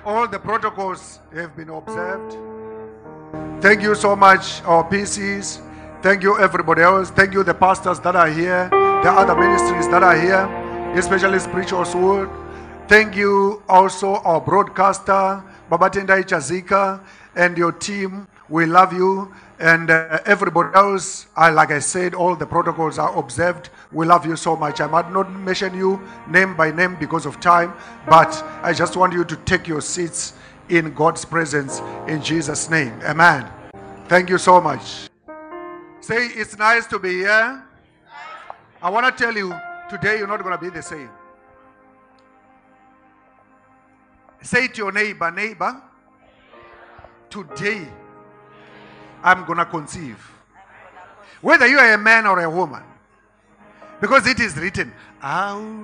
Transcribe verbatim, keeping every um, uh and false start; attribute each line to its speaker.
Speaker 1: all the protocols have been observed. Thank you so much, our P Cs. Thank you, everybody else. Thank you, the pastors that are here, the other ministries that are here, especially Spiritual Sword. Thank you also, our broadcaster, Babatendai Chazika, and your team. We love you. And uh, everybody else, I, like I said, all the protocols are observed. We love you so much. I might not mention you name by name because of time, but I just want you to take your seats in God's presence in Jesus' name. Amen. Thank you so much. Say, it's nice to be here. I want to tell you, today you're not going to be the same. Say to your neighbor, neighbor, today I'm going to conceive. Whether you are a man or a woman. Because it is written, out